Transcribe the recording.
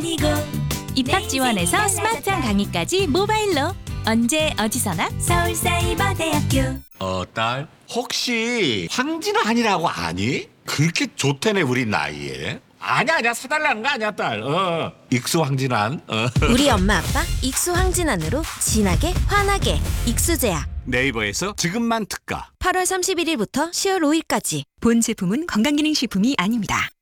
아니고 입학 지원에서 스마트한 강의까지 모바일로 언제 어디서나 서울사이버대학교. 딸, 혹시 황진환이라고 아니? 그렇게 좋대네 우리 나이에. 아니야 사달라는 거 아니야 딸. 익수 황진환. 우리 엄마 아빠 익수 황진환으로 진하게 환하게 익수제약. 네이버에서 지금만 특가. 8월 31일부터 10월 5일까지. 본 제품은 건강기능식품이 아닙니다.